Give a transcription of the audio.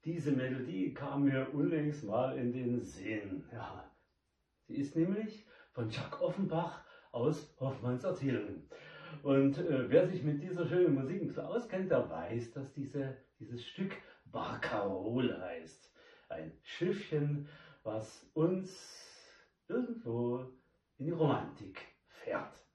Diese Melodie kam mir unlängst mal in den Sinn. Ja, sie ist nämlich von Jacques Offenbach aus Hoffmanns Erzählungen. Und wer sich mit dieser schönen Musik ein bisschen auskennt, der weiß, dass dieses Stück Barkarole heißt. Ein Schiffchen, was uns irgendwo in die Romantik fährt.